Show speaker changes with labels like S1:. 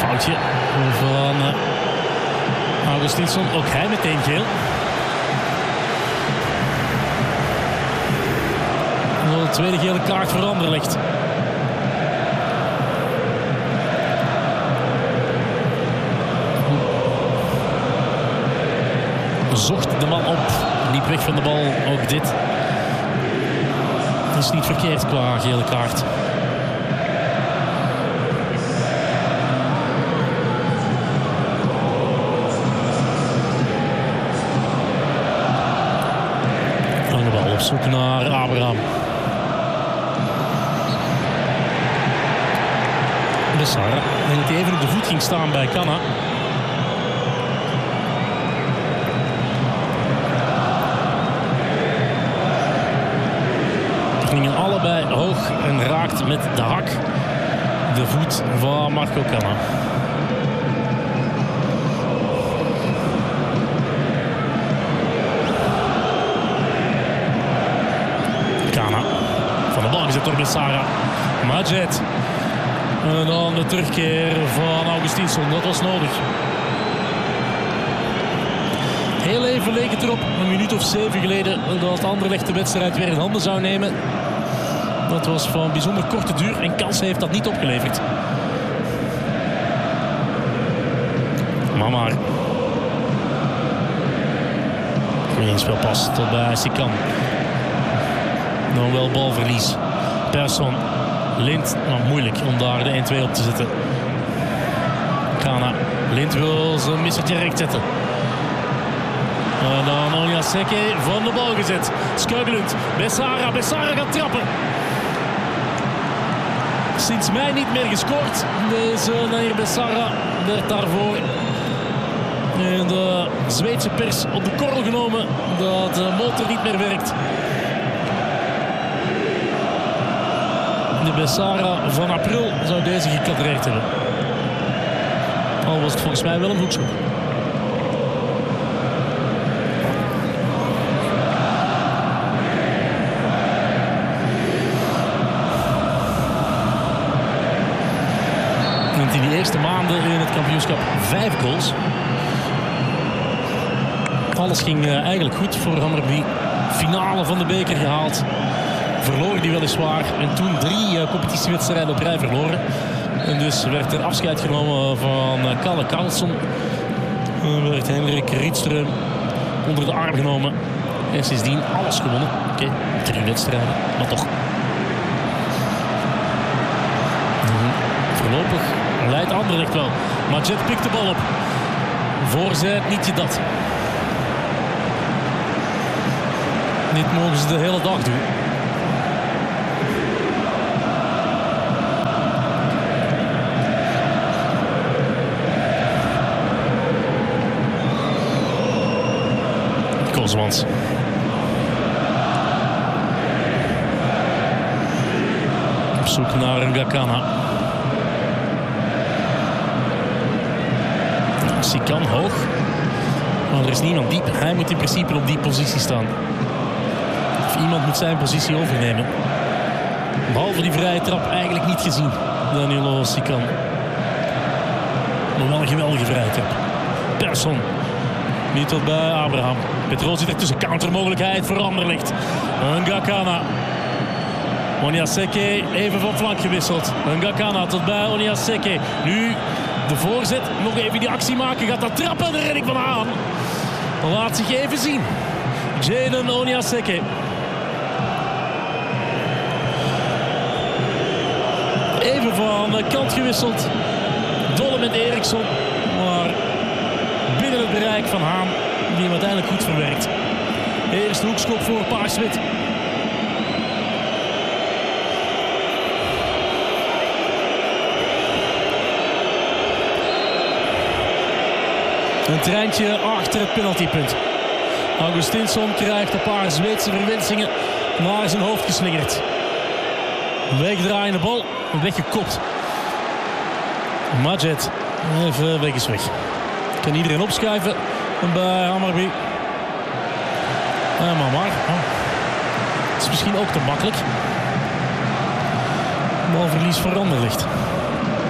S1: Foutje van Augustinsson. Ook hij meteen geel. De tweede gele kaart voor Anderlecht. Zocht de man op. Liep weg van de bal. Ook dit. Dat is niet verkeerd qua gele kaart. Lange bal op zoek naar Abraham. Bessara. En het even op de voet ging staan bij Kana. Gingen allebei hoog en raakt met de hak de voet van Marco Kana. Kana van de bal gezet door Bessara. Madjed. En dan de terugkeer van Augustinsson. Dat was nodig. Heel even leek het erop, een minuut of 7 geleden, dat Anderlecht de wedstrijd weer in handen zou nemen. Dat was van bijzonder korte duur en Kansen heeft dat niet opgeleverd. Mamar. Goeie inspelpas tot bij Sikan. Dan wel balverlies. Persson. Lind, maar moeilijk om daar de 1-2 op te zetten. Kana. Lind wil zijn missertje recht zetten. En dan Onyaseke van de bal gezet. Skuigelund. Bessara. Bessara gaat trappen. Sinds mei niet meer gescoord. Deze Nair Bessara werd daarvoor in de Zweedse pers op de korrel genomen dat de motor niet meer werkt. De Bessara van april zou deze gekadreerd hebben. Al was het volgens mij wel een hoekschop. In die eerste maanden in het kampioenschap 5 goals. Alles ging eigenlijk goed voor Hammarby. Finale van de beker gehaald. Verloor die weliswaar. En toen 3 competitiewedstrijden op rij verloren. En dus werd er afscheid genomen van Kalle Karlsson. En werd Henrik Rietström onder de arm genomen. En sindsdien alles gewonnen. Oké, 3 wedstrijden, maar toch. Voorlopig leidt Anderlecht wel. Madjed pikt de bal op. Voorzet, niet je dat. Dit mogen ze de hele dag doen. Kozmans. Op zoek naar een Gakana. Sikan hoog. Maar er is niemand diep. Hij moet in principe op die positie staan. Of iemand moet zijn positie overnemen. Behalve die vrije trap eigenlijk niet gezien. Danilo Sikan. Maar wel een geweldige vrije trap. Persson. Niet tot bij Abraham. Petrol zit er tussen. Countermogelijkheid voor Anderlecht. Ngakana. Onyaseke even van flank gewisseld. Ngakana tot bij Onyaseke. Nu de voorzet. Nog even die actie maken. Gaat dat trappen. De redding van Haan. Laat zich even zien. Jadon Onyaseke. Even van de kant gewisseld. Dolle met Eriksson. Maar binnen het bereik van Haan. Die hem uiteindelijk goed verwerkt. Eerste hoekschop voor Paarswit. Een treintje achter het penaltypunt. Augustinsson krijgt een paar Zweedse verwensingen naar zijn hoofd geslingerd. Wegdraaiende bal, weggekopt. Madjed, even weg is weg. Kan iedereen opschuiven bij Hammarby. Maar. Het is misschien ook te makkelijk. Balverlies voor Anderlecht.